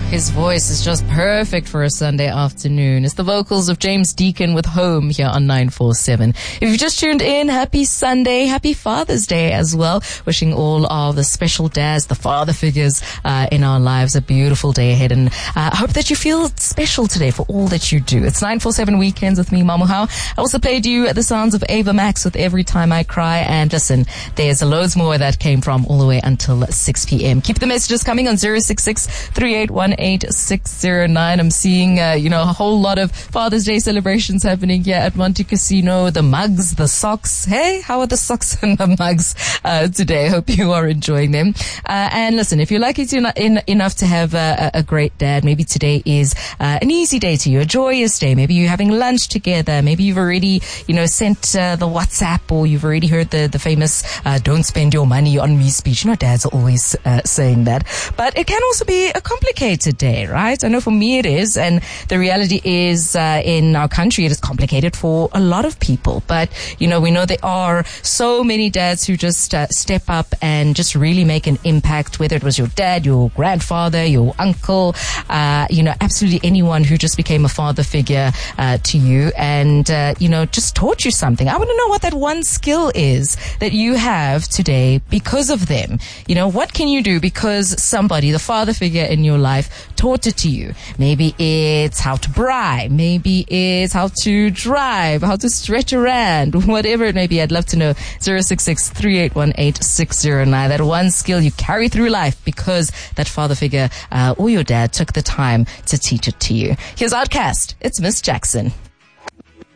His voice is just perfect for a Sunday afternoon. It's the vocals of James Deacon with Home here on 947. If you've just tuned in, happy Sunday, happy Father's Day as well. Wishing all of the special dads, the father figures in our lives a beautiful day ahead, and hope that you feel special today for all that you do. It's 947 Weekends with me, Mamuhao. I also played you the sounds of Ava Max with Every Time I Cry, and listen, there's loads more that came from all the way until 6 p.m. Keep the messages coming on 066-3818-609. I'm seeing, a whole lot of Father's Day celebrations happening here at Monte Casino. The mugs, the socks. Hey, how are the socks and the mugs today? Hope you are enjoying them. And listen, if you're lucky enough to have a great dad, maybe today is an easy day to you, a joyous day. Maybe you're having lunch together. Maybe you've already, sent the WhatsApp, or you've already heard the famous "don't spend your money on me" speech. Dads are always saying that. But it can also be a complicated day, right? I know for me it is, and the reality is in our country it is complicated for a lot of people. But, we know there are so many dads who just step up and just really make an impact, whether it was your dad, your grandfather, your uncle, absolutely anyone who just became a father figure to you and, just taught you something. I want to know what that one skill is that you have today because of them. What can you do because somebody, the father figure in your life, taught it to you? Maybe it's how to braai. Maybe it's how to drive, how to stretch a rand, whatever it may be. I'd love to know. 066-3818-609. That one skill you carry through life because that father figure or your dad took the time to teach it to you. Here's Outkast. It's Miss Jackson.